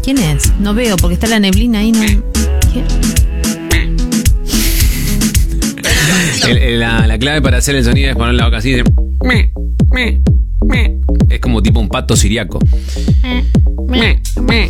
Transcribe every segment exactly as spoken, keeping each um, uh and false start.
¿Quién es? No veo porque está la neblina ahí. No. ¿Quién? El, el, la, la clave para hacer el sonido es poner la boca así de... Me, me, me. Es como tipo un pato siriaco. Me, me,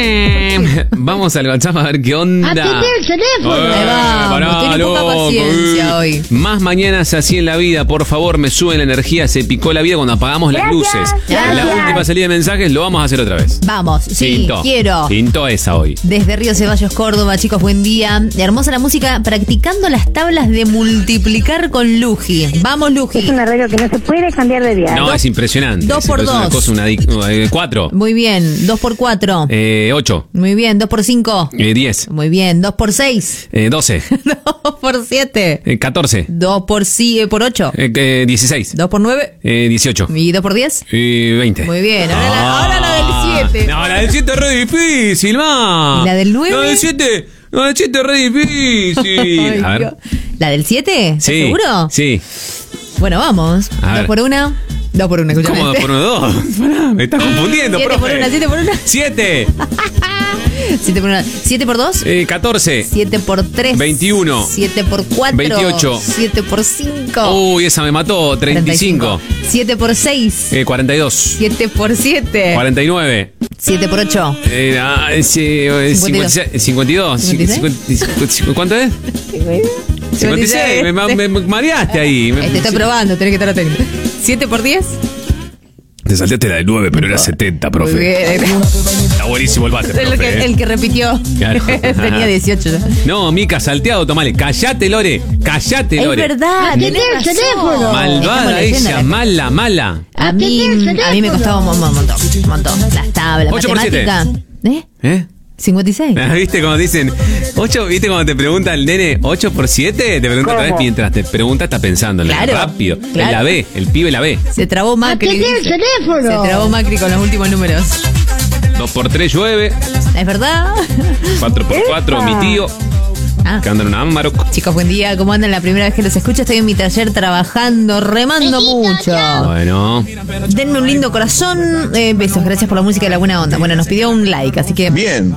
me. Vamos al WhatsApp a ver qué onda. ¡Atendé el teléfono! Eh, Ahí vamos, pará, tiene poca loco, paciencia eh. hoy. Más mañanas así en la vida, por favor, me suben la energía. Se picó la vida cuando apagamos las Gracias, luces. gracias. La última salida de mensajes lo vamos a hacer otra vez. Vamos, sí, Tinto. quiero. Tinto esa hoy. Desde Río Ceballos, Córdoba, chicos, buen día. Hermosa la música, practicando las tablas de multiplicar con Luji. Vamos, Luji. Es un arreglo que no se puede cambiar de día. No, Dos- es impresionante. dos Es por una dos. cosa, una dic- eh, cuatro. Muy bien, dos por cuatro. Eh, ocho. Muy bien, dos por cinco. Eh, diez. Muy bien, dos por seis. Eh, doce. dos por siete. Eh, catorce. dos por si, eh, por ocho. Eh, eh, dieciséis. dos por nueve. Eh, dieciocho. ¿Y dos por diez? Y veinte. Muy bien, ahora la, ahora la del siete. No, la del siete es re difícil, ma. ¿Y la del nueve? La del siete. La del siete es re difícil. A ver. Dios. ¿La del siete? ¿Estás Sí. seguro? Sí. Bueno, vamos. A Dos ver. por una. Dos por una, escúchame. ¿Cómo dos por uno, dos? Pará, me estás confundiendo, Siete profe. por una, siete por una. Siete. Siete por una. Siete por dos. Eh, catorce. Siete por tres. veintiuno. Siete por cuatro. veintiocho. Siete por cinco. Uy, esa me mató. treinta y cinco. Siete por seis. Eh, cuarenta y dos. Siete por siete. cuarenta y nueve. Siete por ocho. Eh, ah, sí, eh, cincuenta y seis, cincuenta y dos. ¿cincuenta y seis? cincuenta, ¿cuánto es? cincuenta y seis. Me, me, me mareaste ahí. Me- Te está probando, tenés que estar atento. Siete por diez. Te saltaste la de nueve, pero era setenta, Muy profe. bien. Está buenísimo el bate, El profe. que, eh. el que repitió. Claro. Tenía dieciocho ya. No, Mica, salteado, tomale. Callate, Lore. Callate, Es Lore. verdad, Atendé tenés el razón. teléfono. Malvada Estamos leyendo ella, la- mala, mala. A mí, Atendé el a mí me teléfono. costaba un montón, un montón, un montón. Las tablas, Ocho por siete. matemática. ¿Eh? ¿Eh? cincuenta y seis. Ah, ¿Viste cuando dicen ocho? ¿Viste cuando te pregunta el nene ocho por siete? Te pregunta otra vez mientras te pregunta, está pensando. Claro, Rápido. claro. En la B, el pibe la B. Se trabó Macri. ¡Atendé el dice. teléfono! Se trabó Macri con los últimos números. dos por tres llueve. ¿Es verdad? cuatro por cuatro mi tío. Ah. Que anda en un ámbaro. Chicos, buen día. ¿Cómo andan? La primera vez que los escucho, estoy en mi taller trabajando, remando mucho. Bueno. Denme un lindo corazón. Eh, besos, gracias por la música de la buena onda. Bueno, nos pidió un like, así que Bien.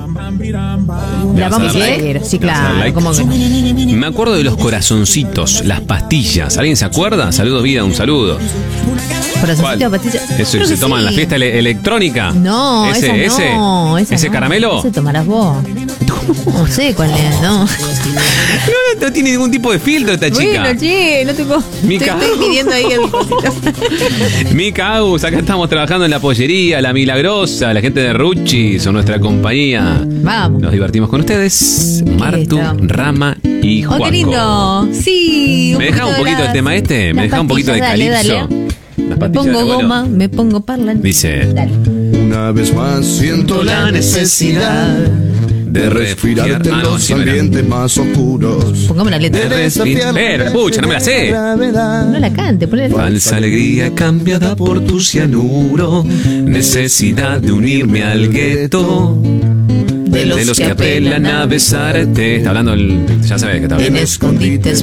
la vamos a like? leer. Sí, ¿Le vas a dar claro. like? ¿Cómo que no? Me acuerdo de los corazoncitos, las pastillas. ¿Alguien se acuerda? Saludos, vida, un saludo. ¿Corazoncito de pastilla? ¿Eso Creo se que toma en la sí. fiesta ele- electrónica? No, ese, esa ese, no. esa ese no. caramelo. Ese tomarás vos. No sé cuál es, no. No, no tiene ningún tipo de filtro esta chica. Bueno, che, no tengo. Mica. Estoy, estoy pidiendo ahí el cosito. Mica Agus, acá estamos trabajando en la pollería, la milagrosa, la gente de Ruchi, son nuestra compañía. Vamos. Nos divertimos con ustedes, Martu, Listo. Rama y Oh, Juaco. qué lindo. Sí. ¿Me deja un de poquito las- el tema este? ¿Me las deja un poquito de pastillas, dale, calipso? dale. Las Me pastillas pongo del abuelo. goma, me pongo parlante. Dice, Dale. Una vez más siento la necesidad de respirar. respirarte en Ah, no, los sí, no era. ambientes más oscuros. Pongamos la letra. De respirar. Pero, pucha, no me la sé. No la cante, ponle la Falsa alegría cambiada por tu cianuro. Necesidad de unirme al gueto. De los, que apelan a besarte. Está hablando el. Ya sabes que está En hablando. escondites